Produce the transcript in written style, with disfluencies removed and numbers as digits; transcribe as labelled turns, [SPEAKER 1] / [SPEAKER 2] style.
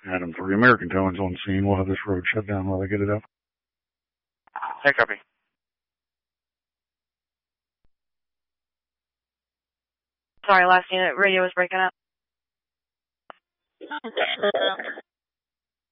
[SPEAKER 1] Adam 3, American Towing's on scene. We'll have this road shut down while they get it up.
[SPEAKER 2] Hey, copy.
[SPEAKER 3] Sorry, last unit, radio was breaking up.